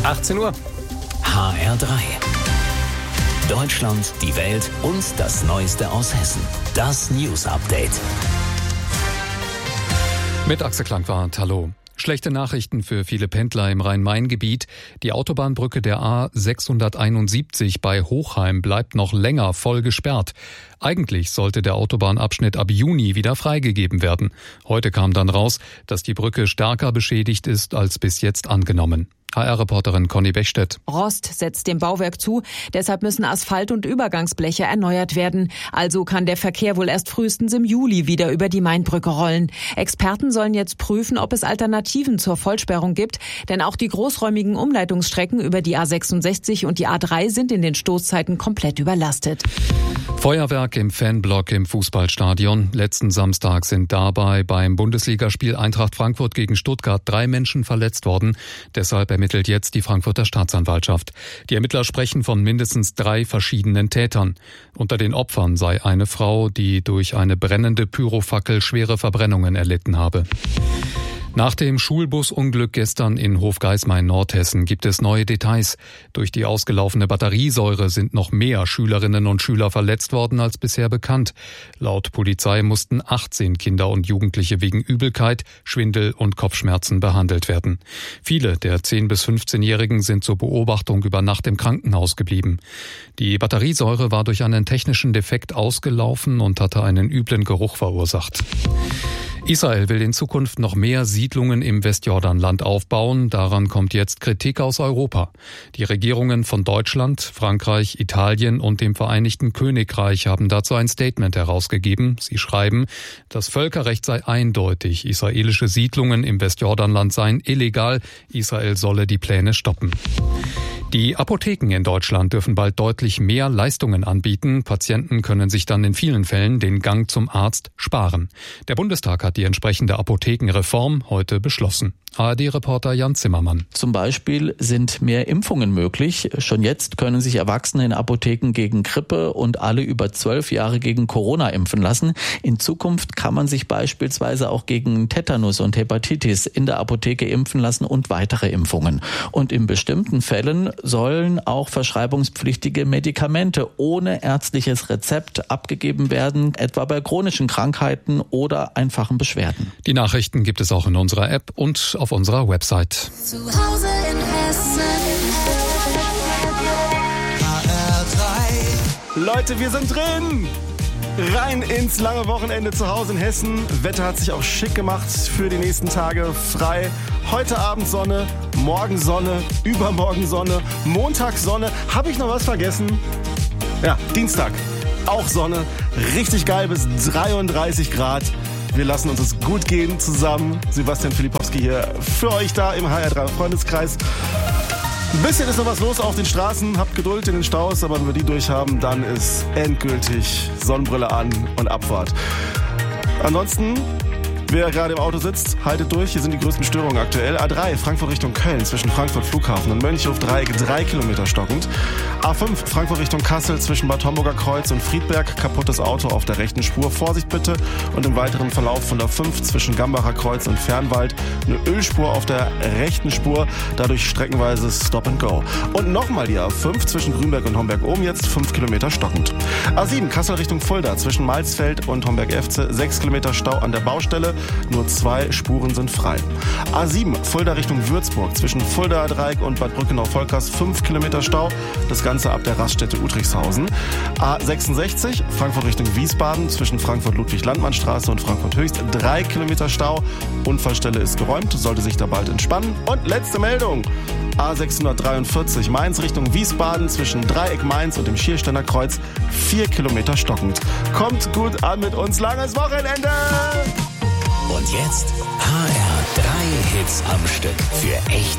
18 Uhr. HR3. Deutschland, die Welt und das Neueste aus Hessen. Das News Update. Mit Axel Klangwart, hallo. Schlechte Nachrichten für viele Pendler im Rhein-Main-Gebiet. Die Autobahnbrücke der A671 bei Hochheim bleibt noch länger voll gesperrt. Eigentlich sollte der Autobahnabschnitt ab Juni wieder freigegeben werden. Heute kam dann raus, dass die Brücke stärker beschädigt ist als bis jetzt angenommen. HR-Reporterin Conny Bechstedt. Rost setzt dem Bauwerk zu, deshalb müssen Asphalt- und Übergangsbleche erneuert werden. Also kann der Verkehr wohl erst frühestens im Juli wieder über die Mainbrücke rollen. Experten sollen jetzt prüfen, ob es Alternativen zur Vollsperrung gibt, denn auch die großräumigen Umleitungsstrecken über die A66 und die A3 sind in den Stoßzeiten komplett überlastet. Feuerwerk im Fanblock im Fußballstadion. Letzten Samstag sind dabei beim Bundesligaspiel Eintracht Frankfurt gegen Stuttgart 3 Menschen verletzt worden. Deshalb ermittelt jetzt die Frankfurter Staatsanwaltschaft. Die Ermittler sprechen von mindestens 3 verschiedenen Tätern. Unter den Opfern sei eine Frau, die durch eine brennende Pyrofackel schwere Verbrennungen erlitten habe. Nach dem Schulbusunglück gestern in Hofgeismar in Nordhessen gibt es neue Details. Durch die ausgelaufene Batteriesäure sind noch mehr Schülerinnen und Schüler verletzt worden als bisher bekannt. Laut Polizei mussten 18 Kinder und Jugendliche wegen Übelkeit, Schwindel und Kopfschmerzen behandelt werden. Viele der 10- bis 15-Jährigen sind zur Beobachtung über Nacht im Krankenhaus geblieben. Die Batteriesäure war durch einen technischen Defekt ausgelaufen und hatte einen üblen Geruch verursacht. Israel will in Zukunft noch mehr Siedlungen im Westjordanland aufbauen. Daran kommt jetzt Kritik aus Europa. Die Regierungen von Deutschland, Frankreich, Italien und dem Vereinigten Königreich haben dazu ein Statement herausgegeben. Sie schreiben, das Völkerrecht sei eindeutig. Israelische Siedlungen im Westjordanland seien illegal. Israel solle die Pläne stoppen. Die Apotheken in Deutschland dürfen bald deutlich mehr Leistungen anbieten. Patienten können sich dann in vielen Fällen den Gang zum Arzt sparen. Der Bundestag hat die entsprechende Apothekenreform heute beschlossen. ARD-Reporter Jan Zimmermann. Zum Beispiel sind mehr Impfungen möglich. Schon jetzt können sich Erwachsene in Apotheken gegen Grippe und alle über 12 Jahre gegen Corona impfen lassen. In Zukunft kann man sich beispielsweise auch gegen Tetanus und Hepatitis in der Apotheke impfen lassen und weitere Impfungen. Und in bestimmten Fällen sollen auch verschreibungspflichtige Medikamente ohne ärztliches Rezept abgegeben werden, etwa bei chronischen Krankheiten oder einfachen Beschwerden. Die Nachrichten gibt es auch in unserer App und auf unserer Website. Zu Hause in Hessen. HR3. Leute, wir sind drin! Rein ins lange Wochenende zu Hause in Hessen. Wetter hat sich auch schick gemacht für die nächsten Tage. Frei. Heute Abend Sonne, morgen Sonne, übermorgen Sonne, Montag Sonne. Habe ich noch was vergessen? Ja, Dienstag. Auch Sonne. Richtig geil bis 33 Grad. Wir lassen uns es gut gehen zusammen. Sebastian Filipowski hier für euch da im HR3 Freundeskreis. Ein bisschen ist noch was los auf den Straßen. Habt Geduld in den Staus, aber wenn wir die durch haben, dann ist endgültig Sonnenbrille an und Abfahrt. Ansonsten, wer gerade im Auto sitzt, haltet durch. Hier sind die größten Störungen aktuell. A3, Frankfurt Richtung Köln, zwischen Frankfurt Flughafen und Mönchhof-Dreieck, 3 Kilometer stockend. A5, Frankfurt Richtung Kassel, zwischen Bad Homburger Kreuz und Friedberg, kaputtes Auto auf der rechten Spur. Vorsicht bitte. Und im weiteren Verlauf von der 5 zwischen Gambacher Kreuz und Fernwald eine Ölspur auf der rechten Spur, dadurch streckenweise Stop and Go. Und nochmal die A5 zwischen Grünberg und Homberg-Ohm, jetzt 5 Kilometer stockend. A7, Kassel Richtung Fulda, zwischen Malsfeld und Homberg-Efze, 6 Kilometer Stau an der Baustelle. Nur 2 Spuren sind frei. A7, Fulda Richtung Würzburg, zwischen Fulda-Dreieck und Bad Brückenau-Volkers, 5 Kilometer Stau. Das Ganze ab der Raststätte Utrichshausen. A66, Frankfurt Richtung Wiesbaden, zwischen Frankfurt-Ludwig-Landmann-Straße und Frankfurt-Höchst, 3 Kilometer Stau. Unfallstelle ist geräumt, sollte sich da bald entspannen. Und letzte Meldung. A643, Mainz Richtung Wiesbaden, zwischen Dreieck Mainz und dem Schiersteiner Kreuz, 4 Kilometer stockend. Kommt gut an mit uns, langes Wochenende! Und jetzt HR3 Hits am Stück für echt